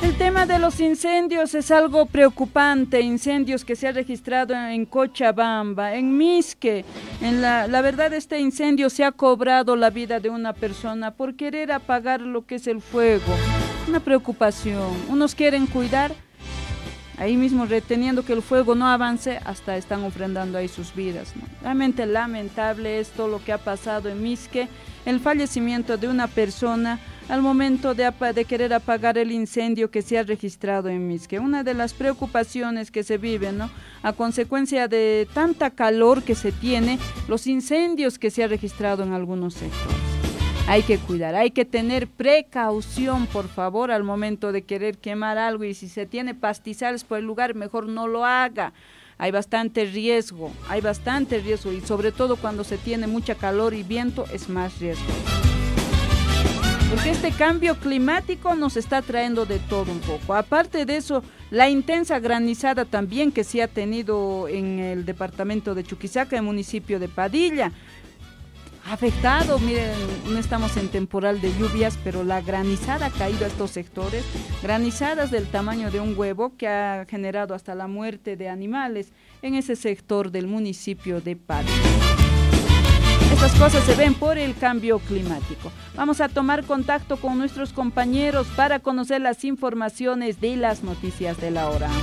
El tema de los incendios es algo preocupante, incendios que se ha registrado en Cochabamba, en Misque. La verdad, este incendio se ha cobrado la vida de una persona por querer apagar lo que es el fuego. Una preocupación. Unos quieren cuidar, ahí mismo reteniendo que el fuego no avance, hasta están ofrendando ahí sus vidas, ¿no? Realmente lamentable esto, lo que ha pasado en Misque, el fallecimiento de una persona al momento de querer apagar el incendio que se ha registrado en Misque. Una de las preocupaciones que se viven, ¿no?, a consecuencia de tanta calor que se tiene, los incendios que se ha registrado en algunos sectores. Hay que cuidar, hay que tener precaución, por favor, al momento de querer quemar algo, y si se tiene pastizales por el lugar, mejor no lo haga. Hay bastante riesgo, y sobre todo cuando se tiene mucha calor y viento es más riesgo. Porque este cambio climático nos está trayendo de todo un poco. Aparte de eso, la intensa granizada también que se ha tenido en el departamento de Chuquisaca, el municipio de Padilla, ha afectado. Miren, no estamos en temporal de lluvias, pero la granizada ha caído a estos sectores, granizadas del tamaño de un huevo, que ha generado hasta la muerte de animales en ese sector del municipio de Padilla. Estas cosas se ven por el cambio climático. Vamos a tomar contacto con nuestros compañeros para conocer las informaciones de las noticias de la hora.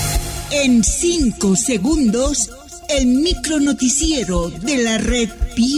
En 5 segundos, el micronoticiero de la red Pío